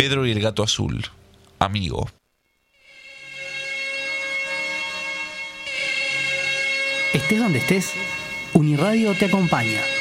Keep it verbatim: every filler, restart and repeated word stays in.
Pedro y el gato azul. Amigo. Estés donde estés, Uniradio te acompaña.